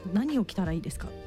何を着たらいいですか？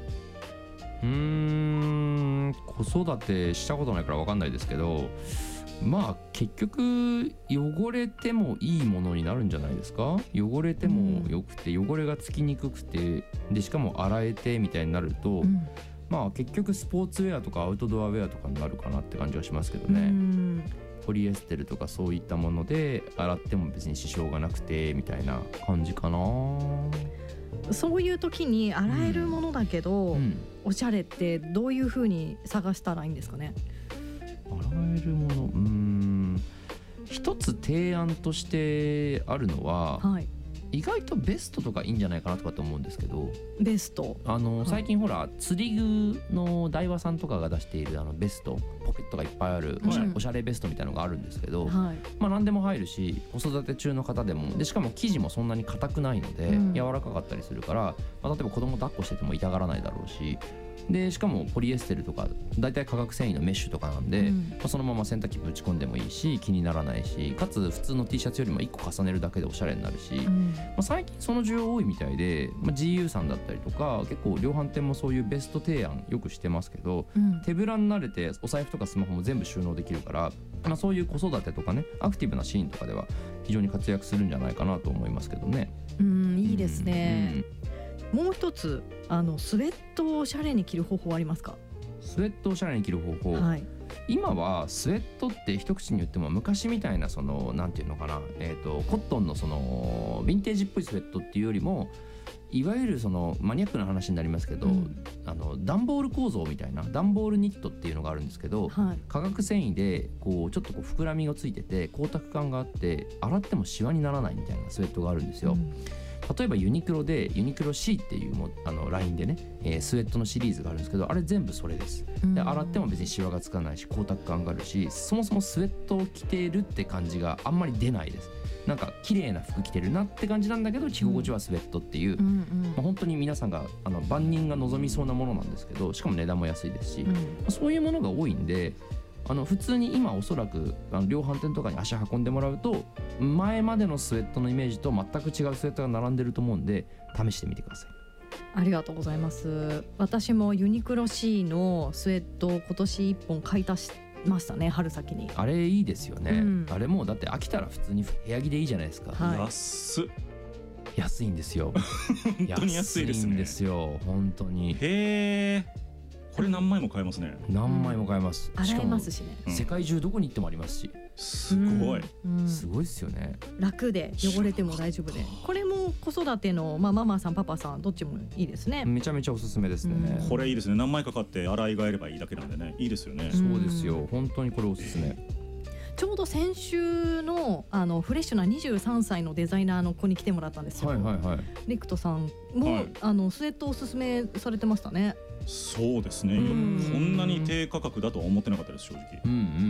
子育てしたことないから分かんないですけど、まあ結局汚れてもいいものになるんじゃないですか。汚れてもよくて、汚れがつきにくくて、でしかも洗えてみたいになると、まあ結局スポーツウェアとかアウトドアウェアとかになるかなって感じはしますけどね。ポリエステルとかそういったもので洗っても別に支障がなくてみたいな感じかな。 そういう時に洗えるものだけど、おしゃれってどういう風に探したらいいんですかね？ 洗えるもの、一つ提案としてあるのは、意外とベストとかいいんじゃないかなとかと思うんですけど。 ベスト、 最近ほら釣り具の大和さんとかが出しているベスト、ポケットがいっぱいあるおしゃれベストみたいなのがあるんですけど、まあ何でも入るし、子育て中の方でもで、しかも生地もそんなに硬くないので、柔らかかったりするから、まあ、例えば子供抱っこしてても痛がらないだろうし、でしかもポリエステルとかだいたい化学繊維のメッシュとかなんで、まあ、そのまま洗濯機ぶち込んでもいいし気にならないし、かつ普通の T シャツよりも1個重ねるだけでおしゃれになるし、まあ、最近その需要多いみたいで、まあ、GU さんだったりとか結構量販店もそういうベスト提案よくしてますけど、手ぶらになれてお財布とかスマホも全部収納できるから、まあ、そういう子育てとかねアクティブなシーンとかでは非常に活躍するんじゃないかなと思いますけどね。 いいですね。もう一つスウェットをおしゃれに着る方法ありますか？ スウェットをおしゃれに着る方法、今はスウェットって一口に言っても昔みたいななんていうのかな、コットンのヴィンテージっぽいスウェットっていうよりも、いわゆるマニアックな話になりますけど、段ボール構造みたいな段ボールニットっていうのがあるんですけど、化学繊維でちょっと膨らみがついてて光沢感があって洗ってもシワにならないみたいなスウェットがあるんですよ。例えばユニクロでユニクロ C っていうラインでね、スウェットのシリーズがあるんですけど、あれ全部それです。で洗っても別にシワがつかないし光沢感があるし、そもそもスウェットを着てるって感じがあんまり出ないです。なんか綺麗な服着てるなって感じなんだけど着心地はスウェットっていう、本当に皆さんが万人が望みそうなものなんですけど、しかも値段も安いですし、そういうものが多いんで、普通に今おそらく量販店とかに足運んでもらうと前までのスウェットのイメージと全く違うスウェットが並んでると思うんで試してみてください。 ありがとうございます。私もユニクロ C のスウェットを今年1本買い足しましたね、春先に。 あれいいですよね、あれもうだって飽きたら普通に部屋着でいいじゃないですか。安いんですよ本当に安いですね。 安いんですよ本当に。 へー、これ何枚も買えますね。 何枚も買えます、 洗えますしね、 世界中どこに行ってもありますし、 すごい、 すごいですよね。 楽で汚れても大丈夫で、これも子育ての、ママさんパパさんどっちもいいですね。 めちゃめちゃおすすめですね、 これいいですね。何枚か買って洗い替えればいいだけなんでね、いいですよね。 そうですよ本当にこれおすすめ。 ちょうど先週のフレッシュな23歳のデザイナーの子に来てもらったんですよ。リクトさんも、スウェットおすすめされてましたね。 そうですね、こんなに低価格だとは思ってなかったです正直。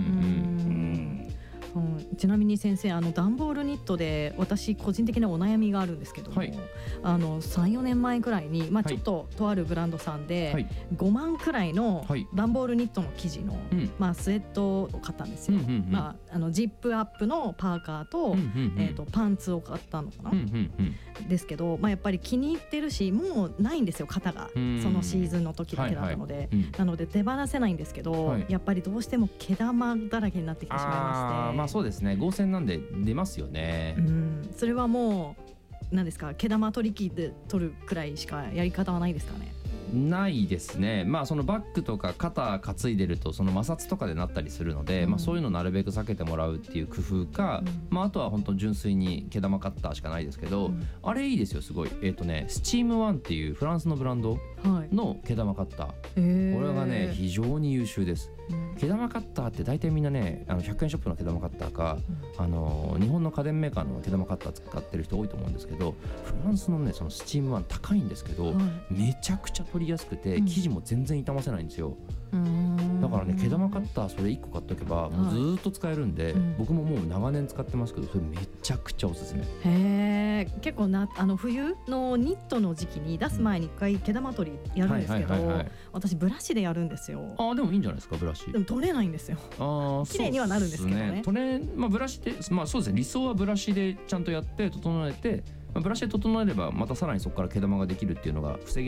ちなみに先生、段ボールニットで私個人的なお悩みがあるんですけども、3、4年前くらいに、ちょっととあるブランドさんで5万くらいの段ボールニットの生地の、スウェットを買ったんですよ。ジップアップのパーカーと、パンツを買ったのかな、ですけど、やっぱり気に入ってるしもうないんですよ型が、そのシーズンの時だけだったので、なので手放せないんですけど、やっぱりどうしても毛玉だらけになってきてしまいまして。 そうですね、合成なんで出ますよね。 それはもう何ですか、毛玉取り切って取るくらいしかやり方はないですかね？ ないですね。そのバッグとか肩担いでるとその摩擦とかでなったりするので、そういうのなるべく避けてもらうっていう工夫か、あとは本当純粋に毛玉カッターしかないですけど、あれいいですよすごい。スチームワンっていうフランスのブランドの毛玉カッター、これがね非常に優秀です。毛玉カッターって大体みんなね100円ショップの毛玉カッターか日本の家電メーカーの毛玉カッター使ってる人多いと思うんですけど、フランスのねそのスチームワン高いんですけど、めちゃくちゃ取りやすくて生地も全然傷ませないんですよ。だからね毛玉カッターそれ1個買っとけばもうずっと使えるんで、僕ももう長年使ってますけどそれめちゃくちゃおすすめ。 へー、結構冬のニットの時期に出す前に1回毛玉取りやるんですけど、私ブラシでやるんですよ。 でもいいんじゃないですかブラシ。 でも取れないんですよ。綺麗にはなるんですけどね。 ブラシでそうですね、理想はブラシでちゃんとやって整えて、ブラシで整えればまたさらにそこから毛玉ができるっていうのが防げ